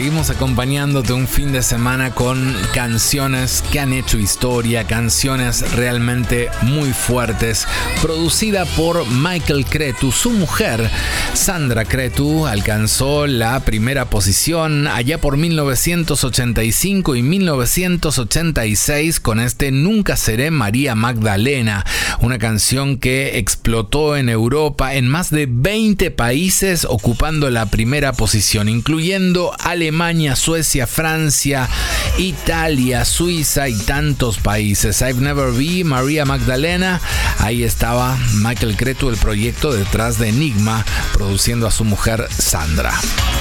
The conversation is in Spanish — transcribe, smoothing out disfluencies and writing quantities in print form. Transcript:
seguimos acompañándote un fin de semana con canciones que han hecho historia, canciones realmente muy fuertes, producida por Michael Cretu. Su mujer, Sandra Cretu, alcanzó la primera posición allá por 1985 y 1986 con este Nunca seré María Magdalena, una canción que explotó en Europa en más de 20 países, ocupando la primera posición, incluyendo Alemania, Suecia, Francia, Italia, Suiza y tantos países. I've Never Been María Magdalena, ahí estaba Michael Cretu, el proyecto detrás de Enigma, produciendo a su mujer Sandra.